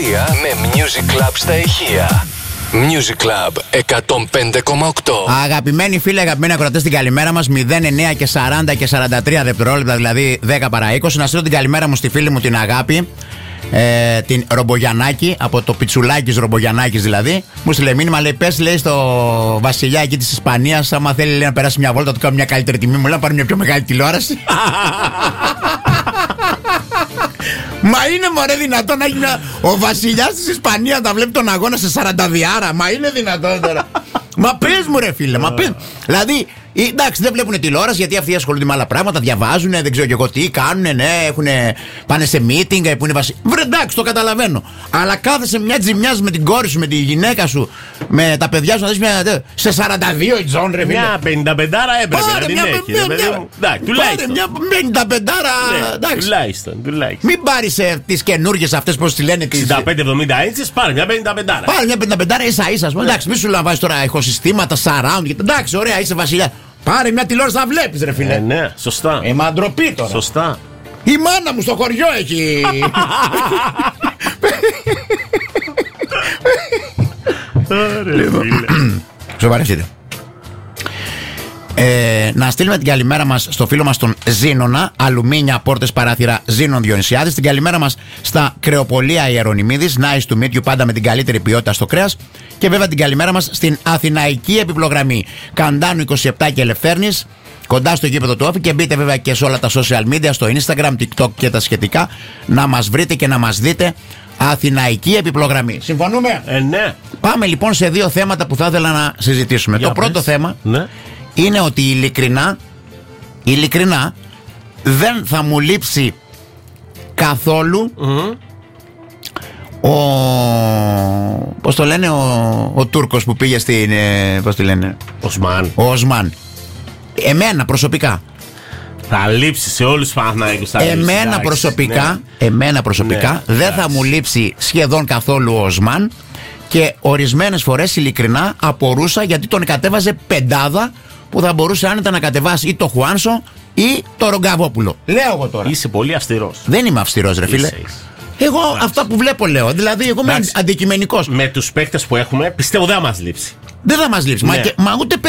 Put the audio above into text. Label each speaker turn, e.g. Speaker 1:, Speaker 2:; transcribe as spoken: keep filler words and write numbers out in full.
Speaker 1: επιτυχία με Music Club στα ηχεία. Music Club εκατόν πέντε κόμμα οκτώ.
Speaker 2: Αγαπημένοι φίλοι, αγαπημένοι ακροατές, την καλημέρα μας. μηδέν εννιά και σαράντα και σαράντα τρία δευτερόλεπτα, δηλαδή δέκα παρά είκοσι. Να στείλω την καλημέρα μου στη φίλη μου την Αγάπη, ε, την Ρομπογιαννάκη, από το Πιτσουλάκης Ρομπογιαννάκης δηλαδή. Μου στείλε μήνυμα, λέει: πες, λέει, στο βασιλιά εκεί της Ισπανίας, άμα θέλει, λέει, να περάσει μια βόλτα, του κάνω μια καλύτερη τιμή. Μου λέει να πάρει μια πιο μεγάλη τηλεόραση. Μα είναι, μωρέ, δυνατόν να έχει μια... Ο βασιλιάς της Ισπανίας να βλέπει τον αγώνα σε σαράντα διάρα. Μα είναι δυνατόν τώρα? Μα πες μου, ρε φίλε, μα πες. Δηλαδή, εντάξει, δεν βλέπουν τηλεόραση γιατί αυτοί ασχολούνται με άλλα πράγματα, διαβάζουν, δεν ξέρω και εγώ τι κάνουν, ναι, έχουνε, πάνε σε meeting που είναι βασι... Βρε, εντάξει, το καταλαβαίνω. Αλλά κάθεσαι μια τζιμιάς με την κόρη σου, με τη γυναίκα σου, με τα παιδιά σου να δεις μια. Σε σαράντα δύο η Τζον, ρε φίλε.
Speaker 3: Μια πενήντα πεντάρα έπρεπε να την έχει.
Speaker 2: Πάρε μια πενήντα πεντάρα.
Speaker 3: Τουλάχιστον, τουλάχιστον.
Speaker 2: Μην πάρεις τις καινούργιες αυτές, πώς τη λένε,
Speaker 3: εξήντα πέντε εβδομήντα ίντσες, πάρε μια πενήντα πεντάρα.
Speaker 2: Πάρε μια πενήντα πεντάρα ίσα ίσα. Εντάξει, μη σου λαμβάνεις τώρα ηχοσυστήματα, surround. Εντάξει, ωραία, είσαι βασιλιά. Πάρε μια τηλεόραση να βλέπεις, ρε φίλε.
Speaker 3: Ε, ναι, σωστά.
Speaker 2: Ε, μα ντροπή τώρα.
Speaker 3: Σωστά.
Speaker 2: Η μάνα μου στο χωριό έχει. Σοβαρευτείτε. Ε, να στείλουμε την καλημέρα μας στο φίλο μας τον Ζήνονα, αλουμίνια, πόρτες, παράθυρα, Ζήνων Διονυσιάδης. Την καλημέρα μας στα Κρεοπολία Ιερονιμίδης, nice to meet you, πάντα με την καλύτερη ποιότητα στο κρέας. Και βέβαια την καλημέρα μας στην Αθηναϊκή επιπλογραμμή Καντάνου είκοσι επτά και Ελευθέρνης, κοντά στο γήπεδο του Όφη. Και μπείτε βέβαια και σε όλα τα social media, στο Instagram, TikTok και τα σχετικά, να μας βρείτε και να μας δείτε. Αθηναϊκή επιπλογραμμή. Συμφωνούμε?
Speaker 3: Ε, ναι.
Speaker 2: Πάμε λοιπόν σε δύο θέματα που θα ήθελα να συζητήσουμε.
Speaker 3: Για
Speaker 2: το
Speaker 3: πες.
Speaker 2: πρώτο θέμα, ναι, είναι ότι ειλικρινά, ειλικρινά δεν θα μου λείψει καθόλου mm-hmm. ο... πώς το λένε, ο, ο Τούρκος που πήγε στην... πώς το λένε,
Speaker 3: Οσμάν.
Speaker 2: Ο Οσμάν. Εμένα προσωπικά
Speaker 3: θα λείψει σε όλους τους Παναθηναϊκούς.
Speaker 2: Εμένα
Speaker 3: εντάξει,
Speaker 2: προσωπικά, ναι. εμένα προσωπικά ναι, δεν εντάξει. θα μου λείψει σχεδόν καθόλου ο Οσμάν. Και ορισμένες φορές ειλικρινά απορούσα γιατί τον κατέβαζε πεντάδα που θα μπορούσε άνετα να κατεβάσει ή το Χουάνσο ή το Ρογκαβόπουλο. Λέω εγώ τώρα.
Speaker 3: Είσαι πολύ αυστηρός.
Speaker 2: Δεν είμαι αυστηρός, ρε φίλε.
Speaker 3: Είσαι, είσαι.
Speaker 2: Εγώ εντάξει. αυτά που βλέπω λέω. Δηλαδή, εγώ είμαι αντικειμενικός.
Speaker 3: Με τους παίκτες που έχουμε, πιστεύω δεν θα μας λείψει.
Speaker 2: Δεν θα μας λείψει. Ναι. Μα, και, μα ούτε